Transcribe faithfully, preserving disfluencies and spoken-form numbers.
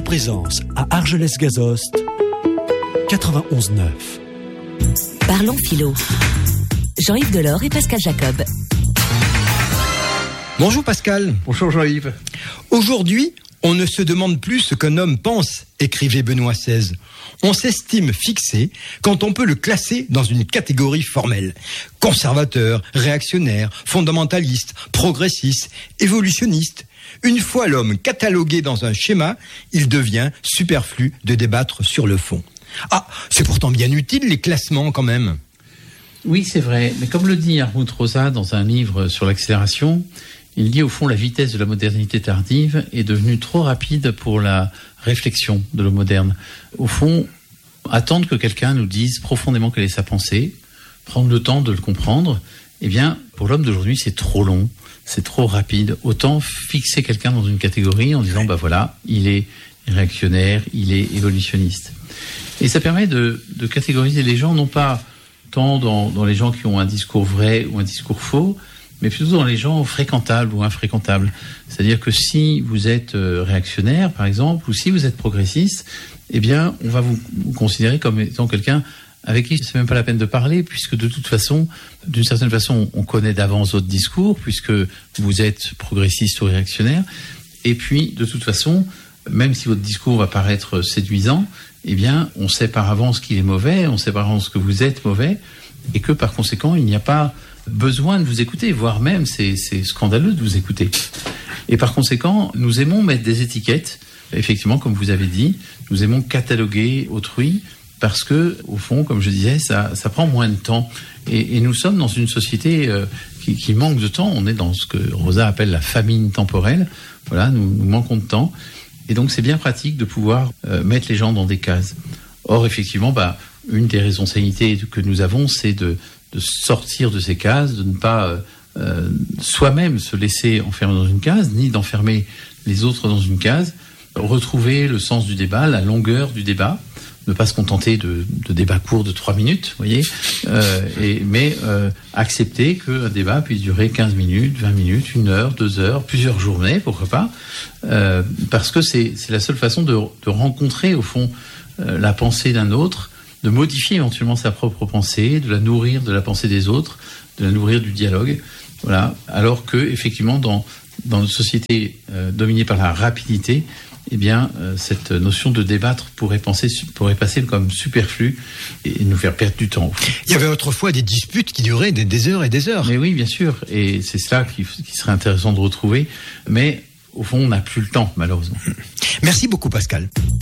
Présence à Argelès-Gazost, quatre-vingt-onze neuf. Parlons philo. Jean-Yves Delors et Pascal Jacob. Bonjour Pascal. Bonjour Jean-Yves. Aujourd'hui, on ne se demande plus ce qu'un homme pense, écrivait Benoît seize. On s'estime fixé quand on peut le classer dans une catégorie formelle. Conservateur, réactionnaire, fondamentaliste, progressiste, évolutionniste. Une fois l'homme catalogué dans un schéma, il devient superflu de débattre sur le fond. Ah, c'est pourtant bien utile les classements quand même. Oui, c'est vrai. Mais comme le dit Hartmut Rosa dans un livre sur l'accélération, il dit au fond la vitesse de la modernité tardive est devenue trop rapide pour la réflexion de l'homme moderne. Au fond, attendre que quelqu'un nous dise profondément quelle est sa pensée, prendre le temps de le comprendre, eh bien, pour l'homme d'aujourd'hui, c'est trop long, c'est trop rapide. Autant fixer quelqu'un dans une catégorie en disant, bah voilà, il est réactionnaire, il est évolutionniste. Et ça permet de, de catégoriser les gens, non pas tant dans, dans les gens qui ont un discours vrai ou un discours faux, mais plutôt dans les gens fréquentables ou infréquentables. C'est-à-dire que si vous êtes réactionnaire, par exemple, ou si vous êtes progressiste, eh bien, on va vous, vous considérer comme étant quelqu'un avec qui c'est même pas la peine de parler, puisque de toute façon, d'une certaine façon, on connaît d'avance votre discours, puisque vous êtes progressiste ou réactionnaire. Et puis, de toute façon, même si votre discours va paraître séduisant, eh bien, on sait par avance qu'il est mauvais, on sait par avance que vous êtes mauvais, et que par conséquent, il n'y a pas besoin de vous écouter, voire même c'est, c'est scandaleux de vous écouter. Et par conséquent, nous aimons mettre des étiquettes, effectivement, comme vous avez dit, nous aimons cataloguer autrui, parce que, au fond, comme je disais, ça, ça prend moins de temps. Et, et nous sommes dans une société euh, qui, qui manque de temps, on est dans ce que Rosa appelle la famine temporelle, voilà, nous, nous manquons de temps, et donc c'est bien pratique de pouvoir euh, mettre les gens dans des cases. Or, effectivement, bah, une des responsabilités que nous avons, c'est de de sortir de ces cases, de ne pas euh, soi-même se laisser enfermer dans une case, ni d'enfermer les autres dans une case, retrouver le sens du débat, la longueur du débat, ne pas se contenter de, de débats courts de trois minutes, vous voyez, euh, et, mais euh, accepter qu'un débat puisse durer quinze minutes, vingt minutes, une heure, deux heures, plusieurs journées, pourquoi pas, euh, parce que c'est, c'est la seule façon de, de rencontrer, au fond, euh, la pensée d'un autre, de modifier éventuellement sa propre pensée, de la nourrir de la pensée des autres, de la nourrir du dialogue. Voilà. Alors que, effectivement, dans, dans une société euh, dominée par la rapidité, eh bien, euh, cette notion de débattre pourrait, penser, pourrait passer comme superflu et, et nous faire perdre du temps. Il y avait autrefois des disputes qui duraient des, des heures et des heures. Mais oui, bien sûr. Et c'est cela qui, qui serait intéressant de retrouver. Mais, au fond, on n'a plus le temps, malheureusement. Merci beaucoup, Pascal.